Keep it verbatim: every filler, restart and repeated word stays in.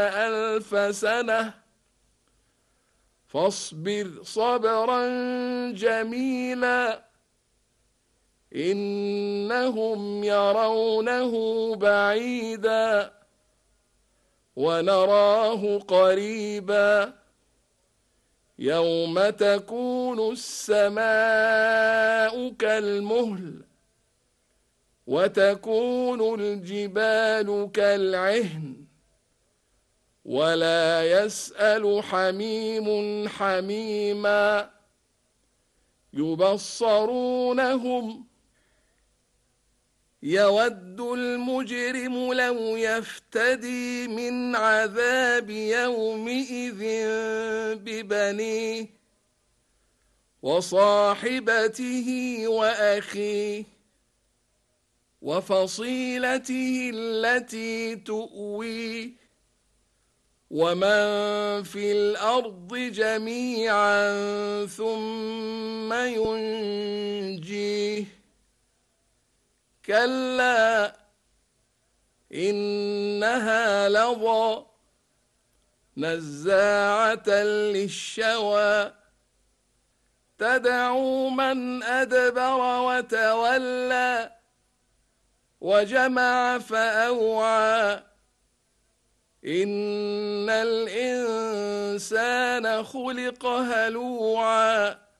ألف سنة فاصبر صبرا جميلا إنهم يرونه بعيدا ونراه قريبا يوم تكون السماء كالمهل وتكون الجبال كالعهن ولا يسأل حميم حميما يبصرونهم يود المجرم لو يفتدي من عذاب يومئذ ببنيه وصاحبته وأخيه وفصيلته التي تؤويه ومن في الأرض جميعا ثم ينجيه كلا إنها لظى نزاعة للشوى تدعو من أدبر وتولى وجمع فأوعى إن الإنسان خلق هلوعا